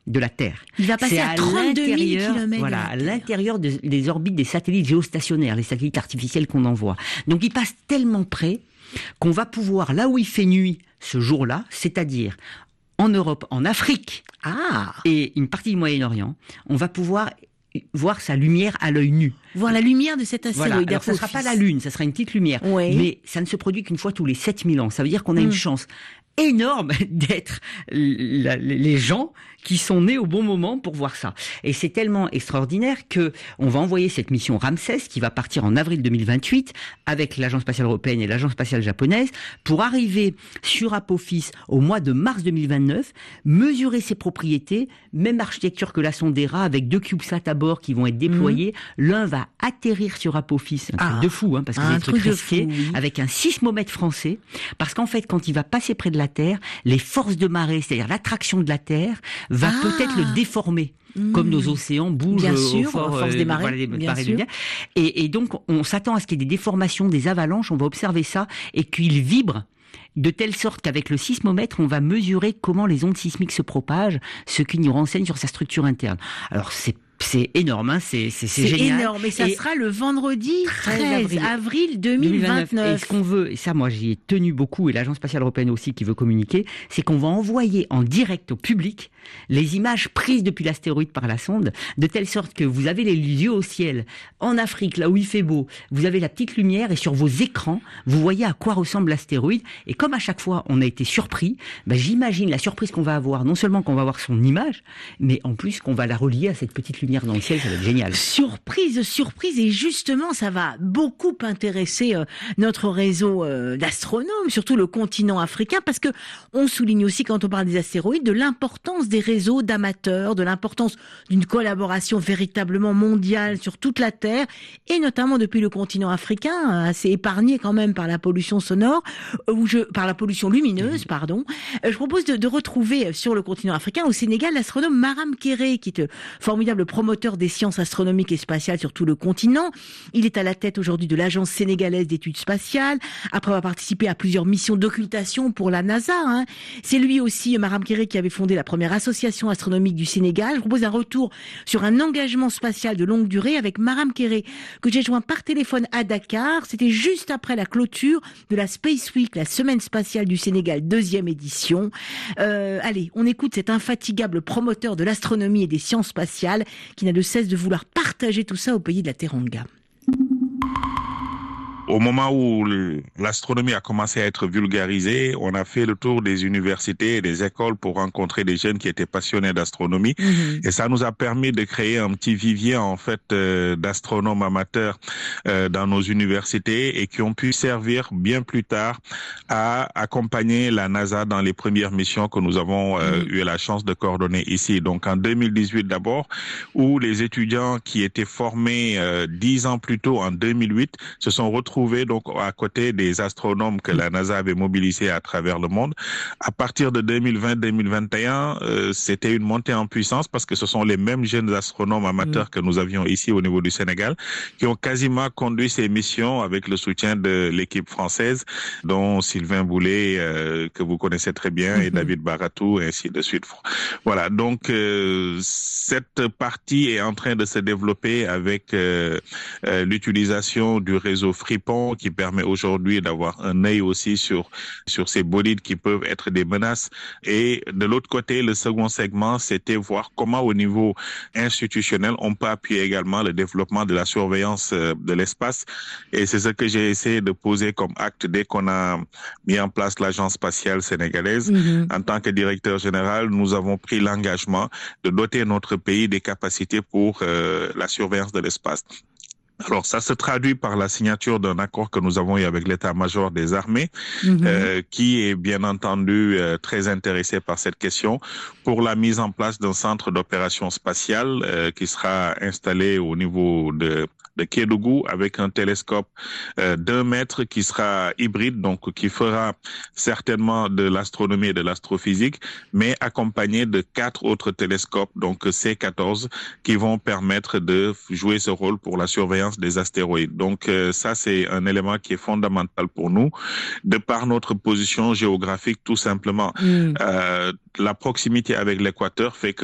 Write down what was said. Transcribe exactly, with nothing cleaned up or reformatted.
de la Terre. Il va passer c'est à, à trente-deux mille kilomètres. Voilà, à l'intérieur de, des orbites des satellites géostationnaires, les satellites artificiels qu'on envoie. Donc il passe tellement près qu'on va pouvoir, là où il fait nuit ce jour-là, c'est-à-dire en Europe, en Afrique ah. et une partie du Moyen-Orient, on va pouvoir voir sa lumière à l'œil nu. Voir la lumière de cet astéroïde. Voilà. Alors, ça ne sera pas la Lune, ça sera une petite lumière. Oui. Mais ça ne se produit qu'une fois tous les sept mille ans. Ça veut dire qu'on a mmh. une chance énorme d'être la, les gens qui sont nés au bon moment pour voir ça. Et c'est tellement extraordinaire que on va envoyer cette mission Ramsès qui va partir en avril deux mille vingt-huit avec l'Agence spatiale européenne et l'Agence spatiale japonaise pour arriver sur Apophis au mois de mars deux mille vingt-neuf, mesurer ses propriétés, même architecture que la sonde Hera avec deux CubeSats à bord qui vont être déployés. Mmh. L'un va atterrir sur Apophis, un ah, truc de fou, hein, parce que c'est un truc risqué, oui. avec un sismomètre français, parce qu'en fait, quand il va passer près de la Terre, les forces de marée, c'est-à-dire l'attraction de la Terre, va ah. peut-être le déformer. Mmh. Comme nos océans bougent bien au sûr, fort, force euh, des marées, voilà, des bien marées sûr. Et, et donc, on s'attend à ce qu'il y ait des déformations, des avalanches, on va observer ça, et qu'il vibre de telle sorte qu'avec le sismomètre, on va mesurer comment les ondes sismiques se propagent, ce qui nous renseigne sur sa structure interne. Alors, c'est C'est énorme, hein, c'est, c'est, c'est, c'est génial. C'est énorme, et ça et sera le vendredi treize avril deux mille vingt-neuf. Et ce qu'on veut, et ça moi j'y ai tenu beaucoup, et l'Agence spatiale européenne aussi qui veut communiquer, c'est qu'on va envoyer en direct au public les images prises depuis l'astéroïde par la sonde, de telle sorte que vous avez les yeux au ciel, en Afrique, là où il fait beau, vous avez la petite lumière, et sur vos écrans, vous voyez à quoi ressemble l'astéroïde, et comme à chaque fois on a été surpris, ben, j'imagine la surprise qu'on va avoir, non seulement qu'on va avoir son image, mais en plus qu'on va la relier à cette petite lumière dans le ciel, ça va être génial. Surprise, surprise, et justement, ça va beaucoup intéresser euh, notre réseau euh, d'astronomes, surtout le continent africain, parce que on souligne aussi, quand on parle des astéroïdes, de l'importance des réseaux d'amateurs, de l'importance d'une collaboration véritablement mondiale sur toute la Terre, et notamment depuis le continent africain, assez épargné quand même par la pollution sonore, ou je, par la pollution lumineuse, pardon. Euh, je propose de, de retrouver sur le continent africain, au Sénégal, l'astronome Maram Kéré, qui est euh, formidable promoteur des sciences astronomiques et spatiales sur tout le continent. Il est à la tête aujourd'hui de l'Agence sénégalaise d'études spatiales, après avoir participé à plusieurs missions d'occultation pour la NASA. Hein. C'est lui aussi, Maram Kéré, qui avait fondé la première association astronomique du Sénégal. Je propose un retour sur un engagement spatial de longue durée avec Maram Kéré, que j'ai joint par téléphone à Dakar. C'était juste après la clôture de la Space Week, la semaine spatiale du Sénégal, deuxième édition. Euh, allez, on écoute cet infatigable promoteur de l'astronomie et des sciences spatiales qui n'a de cesse de vouloir partager tout ça au pays de la Teranga. Au moment où l'astronomie a commencé à être vulgarisée, on a fait le tour des universités et des écoles pour rencontrer des jeunes qui étaient passionnés d'astronomie. Mmh. Et ça nous a permis de créer un petit vivier, en fait, euh, d'astronomes amateurs euh, dans nos universités et qui ont pu servir bien plus tard à accompagner la NASA dans les premières missions que nous avons euh, mmh. eu la chance de coordonner ici. Donc, en deux mille dix-huit d'abord, où les étudiants qui étaient formés euh, dix ans plus tôt, en deux mille huit, se sont retrouvés donc à côté des astronomes que la NASA avait mobilisés à travers le monde. À partir de deux mille vingt deux mille vingt et un, euh, c'était une montée en puissance parce que ce sont les mêmes jeunes astronomes amateurs mmh. que nous avions ici au niveau du Sénégal qui ont quasiment conduit ces missions avec le soutien de l'équipe française, dont Sylvain Boulet, euh, que vous connaissez très bien, mmh. et David Baratou, et ainsi de suite. Voilà, donc euh, cette partie est en train de se développer avec euh, euh, l'utilisation du réseau Free qui permet aujourd'hui d'avoir un œil aussi sur sur ces bolides qui peuvent être des menaces. Et de l'autre côté, le second segment, c'était voir comment au niveau institutionnel, on peut appuyer également le développement de la surveillance de l'espace. Et c'est ce que j'ai essayé de poser comme acte dès qu'on a mis en place l'Agence spatiale sénégalaise. Mmh. En tant que directeur général, nous avons pris l'engagement de doter notre pays des capacités pour euh, la surveillance de l'espace. Alors, ça se traduit par la signature d'un accord que nous avons eu avec l'état-major des armées, mmh. euh, qui est bien entendu euh, très intéressé par cette question, pour la mise en place d'un centre d'opération spatiale euh, qui sera installé au niveau de de Kédougou avec un télescope euh, d'un mètre qui sera hybride, donc qui fera certainement de l'astronomie et de l'astrophysique, mais accompagné de quatre autres télescopes, donc C quatorze, qui vont permettre de jouer ce rôle pour la surveillance des astéroïdes. Donc euh, ça, c'est un élément qui est fondamental pour nous, de par notre position géographique tout simplement. Mmh. Euh, la proximité avec l'équateur fait que